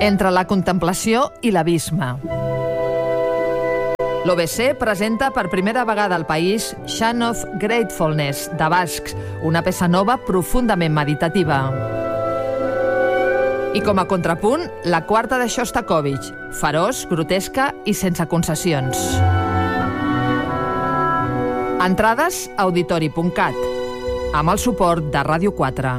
Entre la contemplació i l'abisme. L'OBC presenta per primera vegada al país Chant of Gratefulness, de bascs, una peça nova profundament meditativa. I com a contrapunt, la quarta de Shostakovich, feroç, grotesca i sense concessions. Entrades a auditori.cat, amb el suport de Ràdio 4.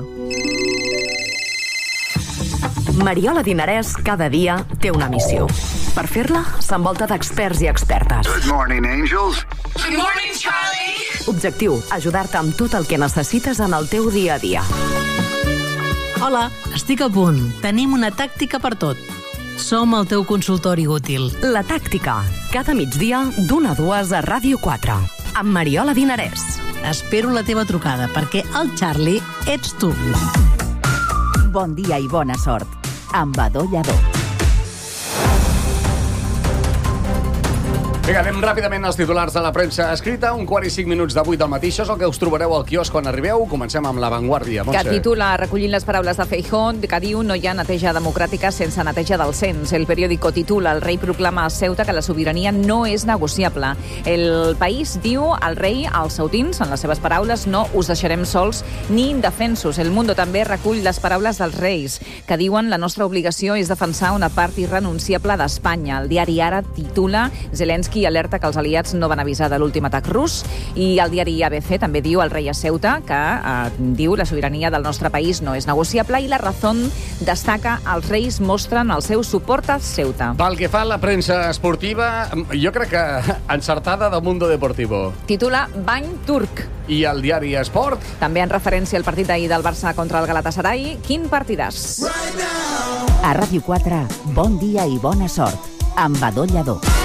Mariola Dinarès cada dia té una missió. Per fer-la, s'envolta d'experts i expertes. Good morning, angels. Good morning, Charlie. Objectiu, ajudar-te amb tot el que necessites en el teu dia a dia. Hola, estic a punt. Tenim una tàctica per tot. Som el teu consultori útil. La Tàctica, cada migdia d'1 a 2 a Ràdio 4, amb Mariola Dinarès. Espero la teva trucada, perquè el Charlie ets tu. Bon dia i bona sort, amb Adó Lladó. Vinga, anem ràpidament als titulars de la premsa escrita. 1:45 d'8 del matí. Això és el que us trobareu al quiosc quan arribeu. Comencem amb La Vanguardia. Que titula, recollint les paraules de Feijóo, que diu no hi ha neteja democràtica sense neteja del cens. El periòdico titula, el rei proclama a Ceuta que la sobirania no és negociable. El País diu al rei als ceutins, en les seves paraules, no us deixarem sols ni indefensos. El Mundo també recull les paraules dels reis, que diuen la nostra obligació és defensar una part irrenunciable d'Espanya. El diari Ara titula, Zelensky alerta que els aliats no van avisar de l'últim atac rus, i el diari ABC també diu el rei a Ceuta que diu la sobirania del nostre país no és negociable, i La Razón destaca els reis mostren el seu suport a Ceuta. Pel que fa a la premsa esportiva, jo crec que encertada del Mundo Deportivo. Titula Bany turc. I el diari Esport? També en referència al partit d'ahir del Barça contra el Galatasaray. Quin partidàs? A Ràdio 4, bon dia i bona sort, amb Adó Lladó.